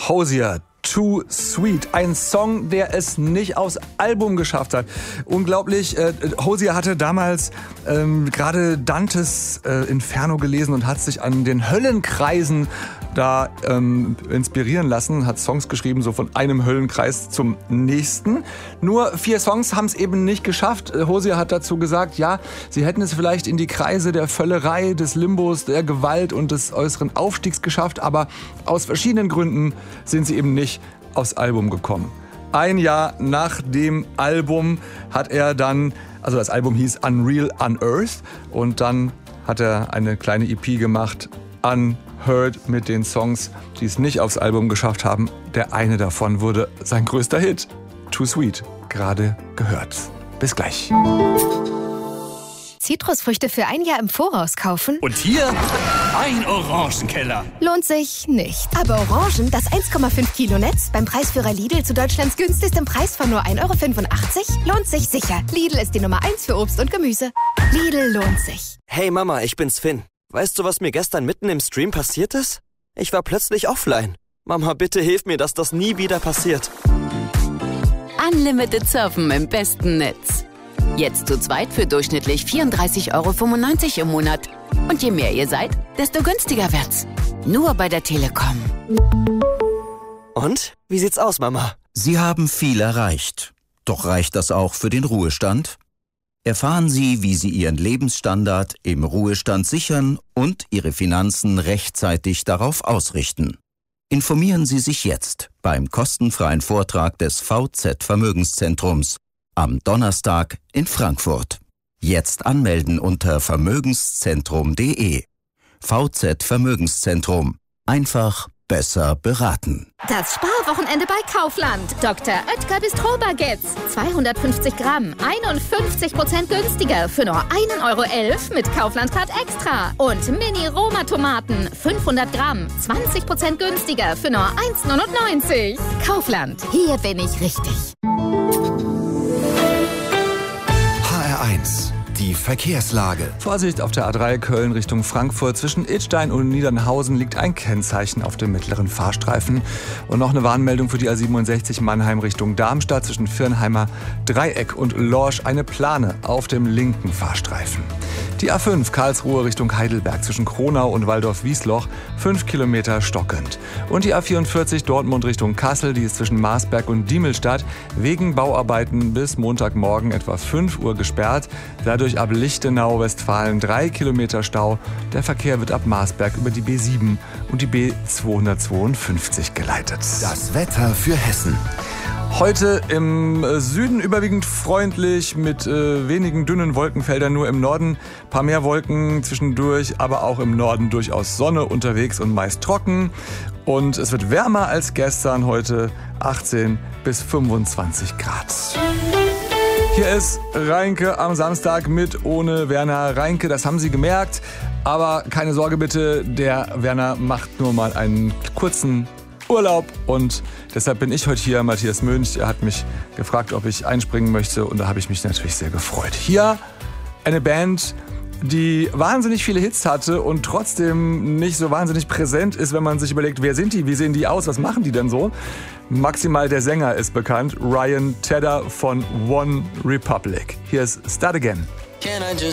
Hozier, Too Sweet. Ein Song, der es nicht aufs Album geschafft hat. Unglaublich. Hozier hatte damals gerade Dantes Inferno gelesen und hat sich an den Höllenkreisen da inspirieren lassen, hat Songs geschrieben, so von einem Höllenkreis zum nächsten. Nur 4 Songs haben es eben nicht geschafft. Hozier hat dazu gesagt, ja, sie hätten es vielleicht in die Kreise der Völlerei, des Limbos, der Gewalt und des äußeren Aufstiegs geschafft, aber aus verschiedenen Gründen sind sie eben nicht aufs Album gekommen. Ein Jahr nach dem Album hat er dann, also das Album hieß Unreal Unearthed, und dann hat er eine kleine EP gemacht, Unheard, mit den Songs, die es nicht aufs Album geschafft haben. Der eine davon wurde sein größter Hit, Too Sweet, gerade gehört. Bis gleich. Zitrusfrüchte für ein Jahr im Voraus kaufen? Und hier ein Orangenkeller. Lohnt sich nicht. Aber Orangen, das 1,5 Kilo Netz, beim Preisführer Lidl zu Deutschlands günstigstem Preis von nur 1,85 €, lohnt sich sicher. Lidl ist die Nummer 1 für Obst und Gemüse. Lidl lohnt sich. Hey Mama, ich bin's Finn. Weißt du, was mir gestern mitten im Stream passiert ist? Ich war plötzlich offline. Mama, bitte hilf mir, dass das nie wieder passiert. Unlimited Surfen im besten Netz. Jetzt zu zweit für durchschnittlich 34,95 € im Monat. Und je mehr ihr seid, desto günstiger wird's. Nur bei der Telekom. Und? Wie sieht's aus, Mama? Sie haben viel erreicht. Doch reicht das auch für den Ruhestand? Erfahren Sie, wie Sie Ihren Lebensstandard im Ruhestand sichern und Ihre Finanzen rechtzeitig darauf ausrichten. Informieren Sie sich jetzt beim kostenfreien Vortrag des VZ Vermögenszentrums am Donnerstag in Frankfurt. Jetzt anmelden unter vermögenszentrum.de. VZ Vermögenszentrum. Einfach besser beraten. Das Sparwochenende bei Kaufland. Dr. Oetker Bistro-Baguettes. 250 Gramm, 51% günstiger für nur 1,11 € mit Kaufland-Card Extra. Und Mini-Roma-Tomaten, 500 Gramm, 20% günstiger für nur 1,99 €. Kaufland, hier bin ich richtig. HR1, die Verkehrslage. Vorsicht auf der A3 Köln Richtung Frankfurt. Zwischen Idstein und Niedernhausen liegt ein Kennzeichen auf dem mittleren Fahrstreifen. Und noch eine Warnmeldung für die A67 Mannheim Richtung Darmstadt. Zwischen Viernheimer Dreieck und Lorsch eine Plane auf dem linken Fahrstreifen. Die A5 Karlsruhe Richtung Heidelberg zwischen Kronau und Waldorf-Wiesloch 5 Kilometer stockend. Und die A44 Dortmund Richtung Kassel, die ist zwischen Marsberg und Diemelstadt wegen Bauarbeiten bis Montagmorgen etwa 5 Uhr gesperrt. Dadurch ab Lichtenau, Westfalen 3 Kilometer Stau. Der Verkehr wird ab Marsberg über die B7 und die B252 geleitet. Das Wetter für Hessen. Heute im Süden überwiegend freundlich mit wenigen dünnen Wolkenfeldern, nur im Norden ein paar mehr Wolken zwischendurch, aber auch im Norden durchaus Sonne unterwegs und meist trocken. Und es wird wärmer als gestern, heute 18 bis 25 Grad. Hier ist Reinke am Samstag mit ohne Werner Reinke, das haben Sie gemerkt. Aber keine Sorge bitte, der Werner macht nur mal einen kurzen Urlaub und deshalb bin ich heute hier, Matthias Mönch. Er hat mich gefragt, ob ich einspringen möchte und da habe ich mich natürlich sehr gefreut. Hier eine Band, die wahnsinnig viele Hits hatte und trotzdem nicht so wahnsinnig präsent ist, wenn man sich überlegt, wer sind die, wie sehen die aus, was machen die denn so? Maximal der Sänger ist bekannt, Ryan Tedder von One Republic. Hier ist Start Again.